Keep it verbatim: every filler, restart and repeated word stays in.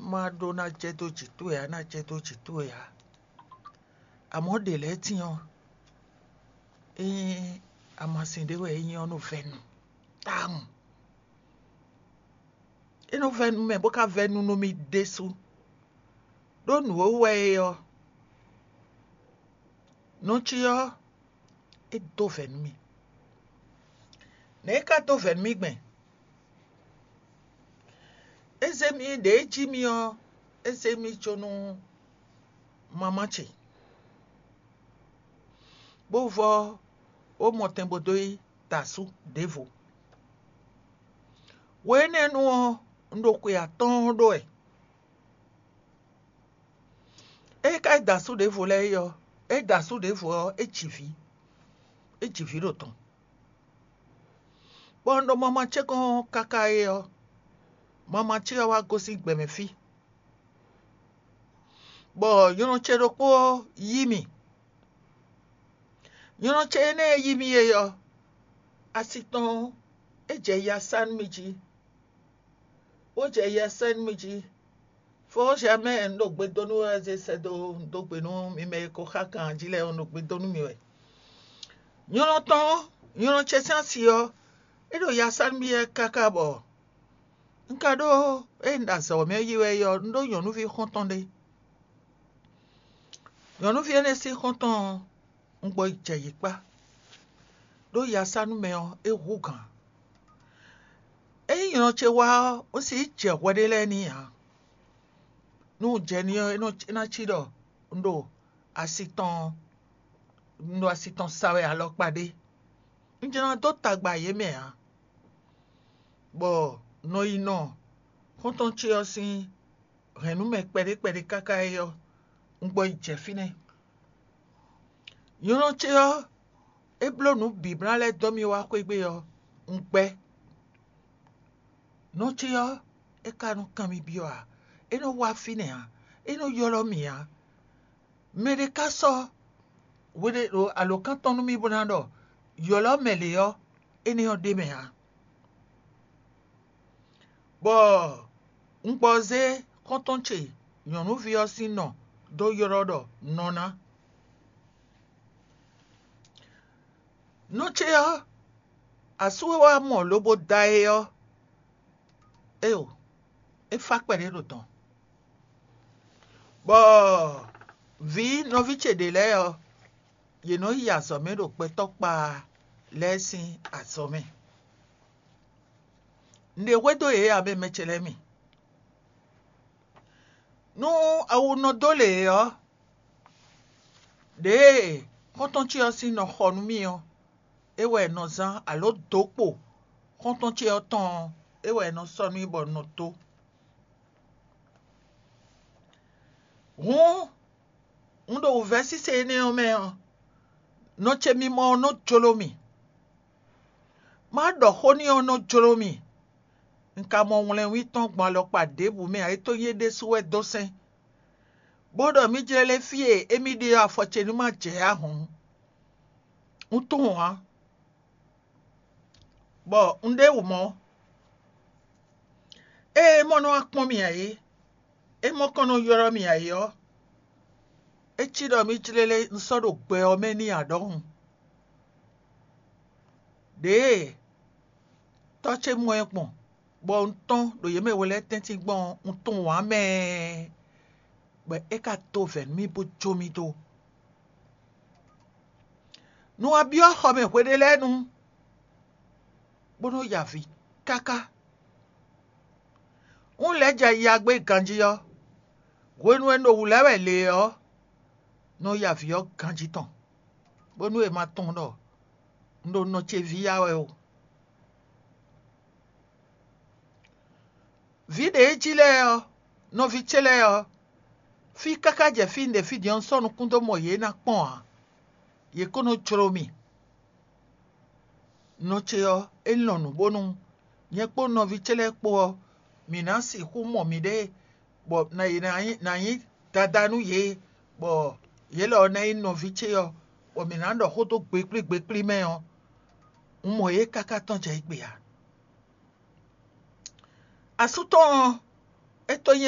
ma do na je to jitu ya na je to jitu ya amo de le ti on eh amasinde we yin onu venu tam eno venu me boka venu no mi desu do nu o we yo no chi yo e do venu mi ne ka do venu mi gben eze mi de ji mi o eze mi jonu mama chi bovo o motembodo tasu devo we ne nu ndo ku ya ton do e e ka dasu devo le yo e dasu devo e chivi e chivi ro ton bondo mama cheko kaka yo mama chi wa gosi gbemefi bo you no chero po yimi you no chene yimi yo asiton eje ya san miji o je ya san miji fo jamais ndo gbe donu eze sedo ndo gbe nu mi me ko hakan jile ono gbe donu mi we you no ton you no chesan si yo edo ya san mi e kaka bo nkado e nda so me yiwe yo ndo you no fi kontonde you no fi ene si konton ngbo je yipa do ya sanu me o e hugan e you che wa o si je wedele ni ya nu je ni o no na chido ndo asiton ndo asiton sawe alo pade nje na do tagba ye me ya bo no ino konton chi o sin renu me pede pede kaka yo ngbo je fine you no che o eblo nu bibra le domi wa ko egbe yo npe no che yo e kanu kan mi bi o a e no wa fine a e no yoro mi a mere ka so we de ro alokan tonu mi bonando yolo mele yo e ni o de me a bo npoze kontonche yon nu vi o sin no do yoro do nona no che yo asuwe wa mo lobo dae yo e o e fa pere ro ton bo vi no vi chede le yo ye no ya so me ro pe to pa lesin aso me nde wedo e abe mechele mi no awu no dole yo de konton chi o si no honu mi yo ewe no zan alo dopo konton chi o ton ewe no so ni bo no to won ndo versi se ne o me o no che mi mo no jolomi ma do honi o no jolomi nka mo won le wi ton gbon lo pade bu me ai to yede suwe dosen bodo mi jele fie emi de afoche ni ma je ahun uton wa bo nde wu mo e mo no akpon mi aye e mo kono yoro mi aye o e chido mi jilele nso do gbe o me ni adon de to che mo epon bo nton do ye me wele tenti gbon nton wa me be e ka to ven mi bo jomi do no abi o ho me kwede lenu bono ya vi kaka un leja ya gbe ganji yo gwenu eno wulewe le yo no ya vi o ganji ton bonu e ma ton do ndo no che vi ya we o vi de jile yo no vi chele yo fi kaka je fi nde fi di on sonu kundo mo ye na pon a ye kono choromi no che yo e lonu bonu ye po no vi chele po mi na si ku mo mi de bo na yi na yi na yi dadanu ye bo ye lo na ino vi che yo bo mi na ndo ho to gbe gbe gbe gbe me yo mo ye kaka ton je igbe ya asuton eto